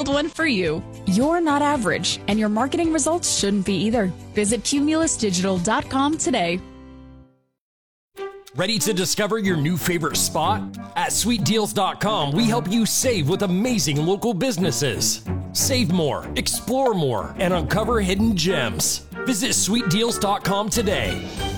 gold one for you. You're not average, and your marketing results shouldn't be either. Visit cumulusdigital.com today. Ready to discover your new favorite spot? At sweetdeals.com, we help you save with amazing local businesses. Save more, explore more, and uncover hidden gems. Visit sweetdeals.com today.